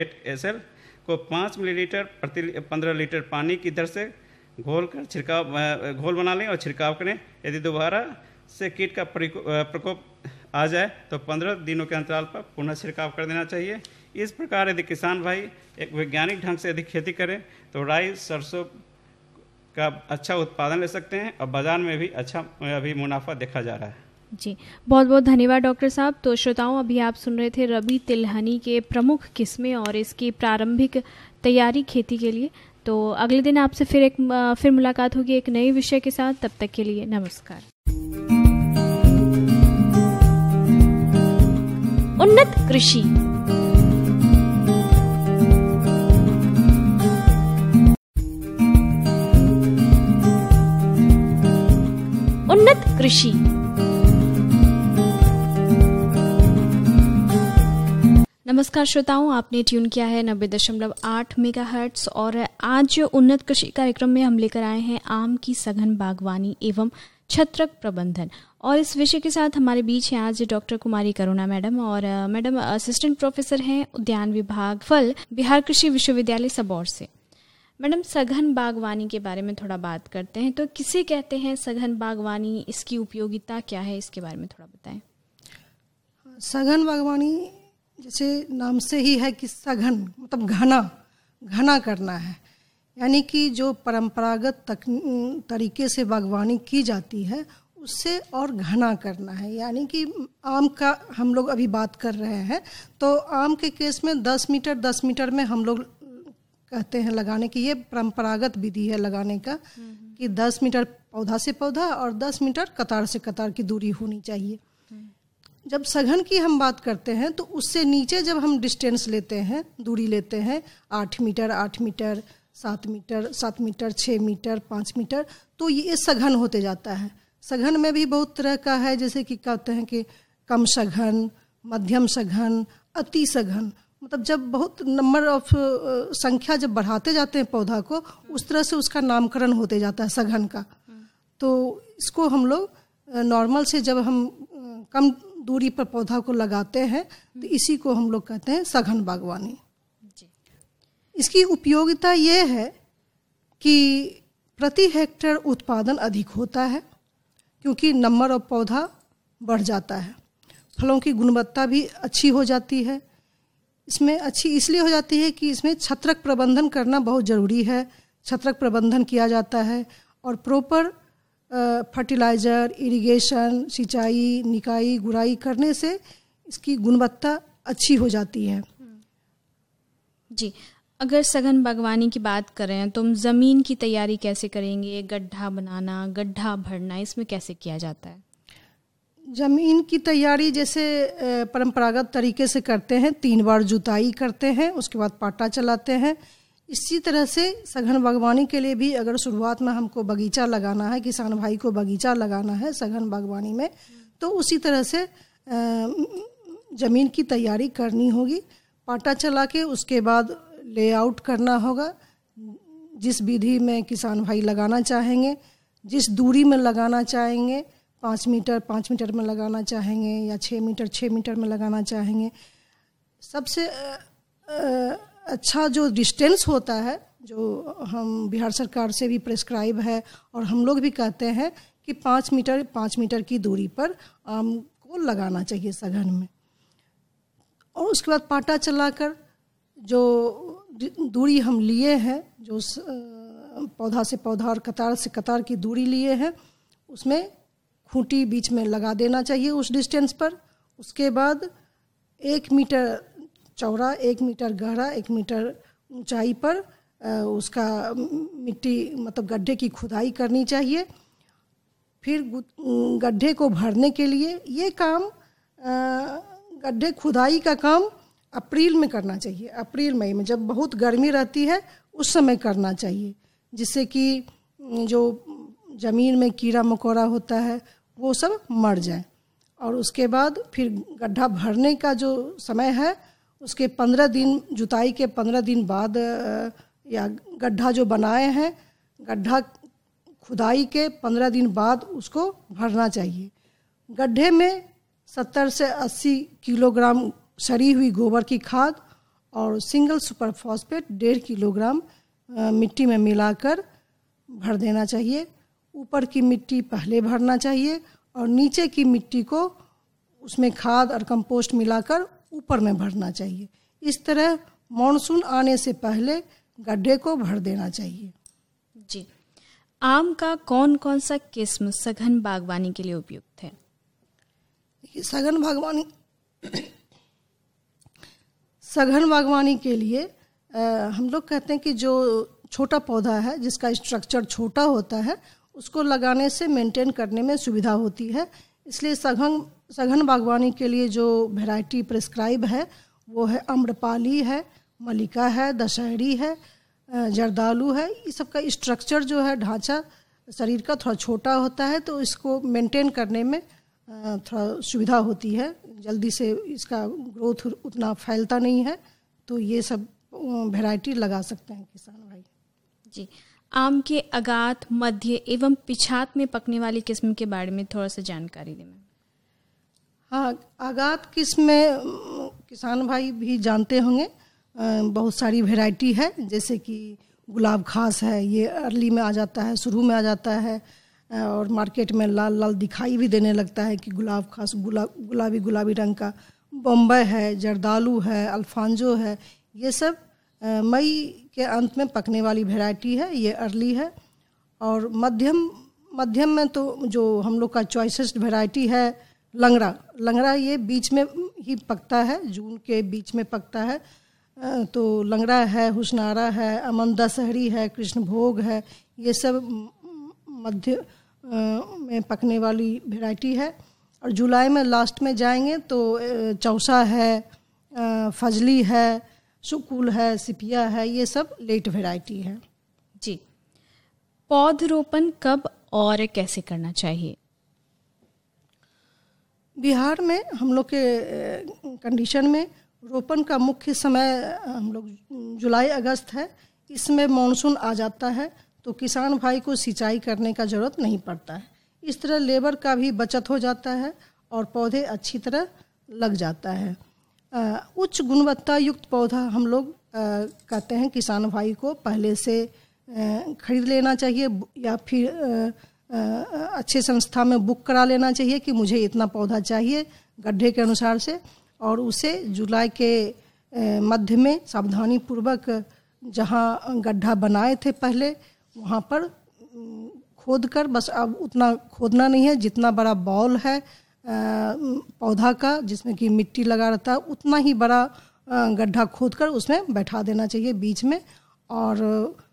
SL को 5 millilitre प्रति 15 litre पानी की दर से घोल बना लें और छिड़काव करें। यदि दोबारा से कीट का प्रकोप आ जाए तो 15 दिनों के अंतराल पर पुनः छिड़काव कर देना चाहिए। इस प्रकार यदि किसान भाई एक वैज्ञानिक ढंग से यदि खेती करें तो राई सरसों का अच्छा उत्पादन ले सकते हैं और बाजार में भी अच्छा अभी मुनाफा देखा जा रहा है। जी, बहुत बहुत धन्यवाद डॉक्टर साहब। तो श्रोताओं, अभी आप सुन रहे थे रबी तिलहनी के प्रमुख किस्में और इसकी प्रारंभिक तैयारी खेती के लिए। तो अगले दिन आपसे फिर मुलाकात होगी एक नए विषय के साथ। तब तक के लिए नमस्कार। उन्नत कृषि। उन्नत कृषि। नमस्कार श्रोताओं, आपने ट्यून किया है 90.8 मेगाहर्ट्ज और आज उन्नत कृषि कार्यक्रम में हम लेकर आए हैं आम की सघन बागवानी एवं छत्रक प्रबंधन। और इस विषय के साथ हमारे बीच हैं आज डॉक्टर कुमारी करुणा मैडम। और मैडम असिस्टेंट प्रोफेसर हैं उद्यान विभाग फल, बिहार कृषि विश्वविद्यालय सबौर से। मैडम, सघन बागवानी के बारे में थोड़ा बात करते हैं। तो किसे कहते हैं सघन बागवानी, इसकी उपयोगिता क्या है, इसके बारे में थोड़ा बताएं। सघन बागवानी जैसे नाम से ही है कि सघन मतलब घना करना है, यानी कि जो परंपरागत तरीके से बागवानी की जाती है उससे और घना करना है। यानी कि आम का हम लोग अभी बात कर रहे हैं तो आम के केस में 10 मीटर में हम लोग कहते हैं लगाने की, ये परंपरागत विधि है लगाने का कि 10 मीटर पौधा से पौधा और 10 मीटर कतार से कतार की दूरी होनी चाहिए। जब सघन की हम बात करते हैं तो उससे नीचे जब हम डिस्टेंस लेते हैं, दूरी लेते हैं 8 मीटर, 7 मीटर, 6 मीटर, 5 मीटर, तो ये सघन होते जाता है। सघन में भी बहुत तरह का है, जैसे कि कहते हैं कि कम सघन, मध्यम सघन, अति सघन। मतलब जब बहुत नंबर ऑफ संख्या जब बढ़ाते जाते हैं पौधा को, उस तरह से उसका नामकरण होते जाता है सघन का। तो इसको हम लोग नॉर्मल से जब हम कम दूरी पर पौधा को लगाते हैं तो इसी को हम लोग कहते हैं सघन बागवानी। इसकी उपयोगिता ये है कि प्रति हेक्टेयर उत्पादन अधिक होता है, क्योंकि नंबर ऑफ पौधा बढ़ जाता है। फलों की गुणवत्ता भी अच्छी हो जाती है। इसमें अच्छी इसलिए हो जाती है कि इसमें छत्रक प्रबंधन करना बहुत ज़रूरी है। छत्रक प्रबंधन किया जाता है और प्रॉपर फर्टिलाइज़र, इरिगेशन, सिंचाई, निकाई, गुड़ाई करने से इसकी गुणवत्ता अच्छी हो जाती है। जी, अगर सघन बागवानी की बात करें तो हम ज़मीन की तैयारी कैसे करेंगे? गड्ढा बनाना, गड्ढा भरना, इसमें कैसे किया जाता है? ज़मीन की तैयारी जैसे परंपरागत तरीके से करते हैं, 3 बार जुताई करते हैं, उसके बाद पाटा चलाते हैं। इसी तरह से सघन बागवानी के लिए भी अगर शुरुआत में हमको बगीचा लगाना है, किसान भाई को बगीचा लगाना है सघन बागवानी में, तो उसी तरह से ज़मीन की तैयारी करनी होगी। पाटा चला के उसके बाद लेआउट करना होगा, जिस विधि में किसान भाई लगाना चाहेंगे, जिस दूरी में लगाना चाहेंगे, 5 मीटर में लगाना चाहेंगे या 6 मीटर में लगाना चाहेंगे। सबसे अच्छा जो डिस्टेंस होता है, जो हम बिहार सरकार से भी प्रेस्क्राइब है और हम लोग भी कहते हैं कि 5 मीटर की दूरी पर आम को लगाना चाहिए सघन में। और उसके बाद पाटा चलाकर जो दूरी हम लिए हैं, जो पौधा से पौधा और कतार से कतार की दूरी लिए हैं, उसमें खूंटी बीच में लगा देना चाहिए उस डिस्टेंस पर। उसके बाद 1 मीटर चौड़ा, 1 मीटर गहरा, 1 मीटर ऊंचाई पर उसका मिट्टी मतलब गड्ढे की खुदाई करनी चाहिए। फिर गड्ढे को भरने के लिए ये काम, गड्ढे खुदाई का काम अप्रैल में करना चाहिए। अप्रैल मई में जब बहुत गर्मी रहती है उस समय करना चाहिए, जिससे कि जो ज़मीन में कीड़ा मकोड़ा होता है वो सब मर जाए। और उसके बाद फिर गड्ढा भरने का जो समय है उसके 15 दिन, जुताई के 15 दिन बाद या गड्ढा जो बनाए हैं, गड्ढा खुदाई के 15 दिन बाद उसको भरना चाहिए। गड्ढे में 70 से 80 किलोग्राम सड़ी हुई गोबर की खाद और सिंगल सुपर फॉस्फेट 1.5 किलोग्राम मिट्टी में मिलाकर भर देना चाहिए। ऊपर की मिट्टी पहले भरना चाहिए और नीचे की मिट्टी को उसमें खाद और कंपोस्ट मिलाकर ऊपर में भरना चाहिए। इस तरह मानसून आने से पहले गड्ढे को भर देना चाहिए। जी, आम का कौन कौन सा किस्म सघन बागवानी के लिए उपयुक्त है? सघन बागवानी के लिए हम लोग कहते हैं कि जो छोटा पौधा है जिसका स्ट्रक्चर छोटा होता है उसको लगाने से मेंटेन करने में सुविधा होती है। इसलिए सघन बागवानी के लिए जो वैरायटी प्रिस्क्राइब है वो है आम्रपाली है, मल्लिका है, दशहरी है, जर्दालू है। इस सब का स्ट्रक्चर जो है ढांचा शरीर का थोड़ा छोटा होता है तो इसको मेंटेन करने में थोड़ा सुविधा होती है, जल्दी से इसका ग्रोथ उतना फैलता नहीं है। तो ये सब वैरायटी लगा सकते हैं किसान भाई। जी, आम के अगात, मध्य एवं पिछात में पकने वाली किस्म के बारे में थोड़ा सा जानकारी दें। हाँ, आगात किस्म में किसान भाई भी जानते होंगे, बहुत सारी वैरायटी है। जैसे कि गुलाब खास है, ये अर्ली में आ जाता है, शुरू में आ जाता है और मार्केट में लाल लाल दिखाई भी देने लगता है कि गुलाब खास गुलाबी रंग का। बम्बई है, जर्दालू है, अल्फांजो है, ये सब मई के अंत में पकने वाली वैरायटी है, ये अर्ली है। और मध्यम में तो जो हम लोग का चॉइसेस्ट वैरायटी है लंगड़ा ये बीच में ही पकता है, जून के बीच में पकता है। तो लंगड़ा है, हुस्नारा है, अमन दशहरी है, कृष्णभोग है, ये सब मध्य में पकने वाली वैरायटी है। और जुलाई में लास्ट में जाएंगे तो चौसा है, फजली है, सुकुल है, सिपिया है, ये सब लेट वैरायटी है। जी, पौधरोपण कब और कैसे करना चाहिए? बिहार में हम लोग के कंडीशन में रोपण का मुख्य समय हम लोग जुलाई अगस्त है। इसमें मानसून आ जाता है तो किसान भाई को सिंचाई करने का ज़रूरत नहीं पड़ता है। इस तरह लेबर का भी बचत हो जाता है और पौधे अच्छी तरह लग जाता है। उच्च गुणवत्ता युक्त पौधा हम लोग कहते हैं किसान भाई को पहले से खरीद लेना चाहिए या फिर अच्छे संस्था में बुक करा लेना चाहिए कि मुझे इतना पौधा चाहिए गड्ढे के अनुसार से, और उसे जुलाई के मध्य में सावधानी पूर्वक जहाँ गड्ढा बनाए थे पहले वहाँ पर खोद कर, बस अब उतना खोदना नहीं है, जितना बड़ा बॉल है पौधा का जिसमें कि मिट्टी लगा रहता है उतना ही बड़ा गड्ढा खोद कर उसमें बैठा देना चाहिए बीच में, और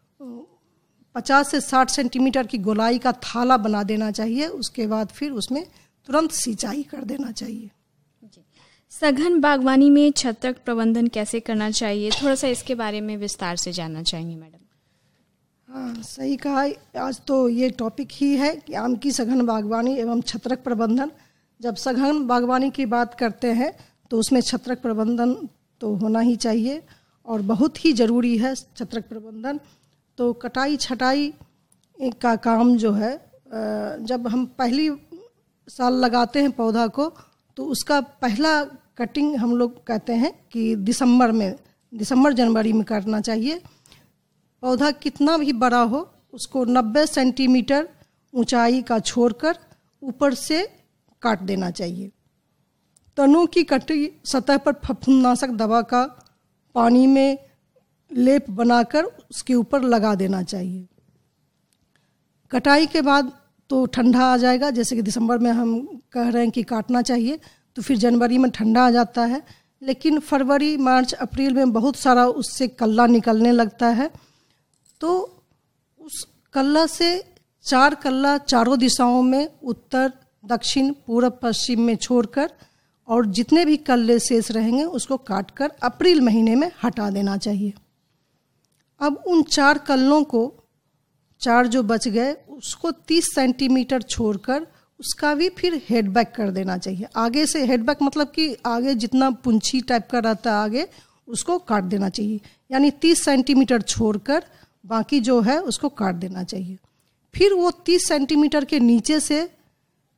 50 से 60 सेंटीमीटर की गोलाई का थाला बना देना चाहिए। उसके बाद फिर उसमें तुरंत सिंचाई कर देना चाहिए। सघन बागवानी में छत्रक प्रबंधन कैसे करना चाहिए, थोड़ा सा इसके बारे में विस्तार से जानना चाहेंगे मैडम। हाँ, सही कहा। आज तो ये टॉपिक ही है कि आम की सघन बागवानी एवं छत्रक प्रबंधन। जब सघन बागवानी की बात करते हैं तो उसमें छत्रक प्रबंधन तो होना ही चाहिए और बहुत ही ज़रूरी है छत्रक प्रबंधन। तो कटाई छटाई का काम जो है, जब हम पहली साल लगाते हैं पौधा को तो उसका पहला कटिंग हम लोग कहते हैं कि दिसंबर जनवरी में करना चाहिए। पौधा कितना भी बड़ा हो उसको 90 सेंटीमीटर ऊंचाई का छोड़कर ऊपर से काट देना चाहिए। तनों की कटी सतह पर फफूंदनाशक दवा का पानी में लेप बनाकर उसके ऊपर लगा देना चाहिए। कटाई के बाद तो ठंडा आ जाएगा, जैसे कि दिसंबर में हम कह रहे हैं कि काटना चाहिए तो फिर जनवरी में ठंडा आ जाता है, लेकिन फरवरी मार्च अप्रैल में बहुत सारा उससे कल्ला निकलने लगता है। तो उस कल्ला से 4 कल्ला चारों दिशाओं में उत्तर दक्षिण पूर्व पश्चिम में छोड़कर और जितने भी कल्ले शेष रहेंगे उसको काटकर अप्रैल महीने में हटा देना चाहिए। अब उन 4 कल्लों को 4 जो बच गए उसको 30 सेंटीमीटर छोड़कर उसका भी फिर हेडबैक कर देना चाहिए। आगे से हेडबैक मतलब कि आगे जितना पुंछी टाइप का रहता है आगे उसको काट देना चाहिए, यानी 30 सेंटीमीटर छोड़कर बाकी जो है उसको काट देना चाहिए। फिर वो 30 सेंटीमीटर के नीचे से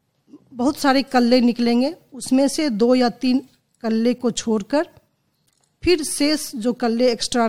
बहुत सारे कल्ले निकलेंगे, उसमें से 2 या 3 कल्ले को छोड़कर फिर शेष जो कल्ले एक्स्ट्रा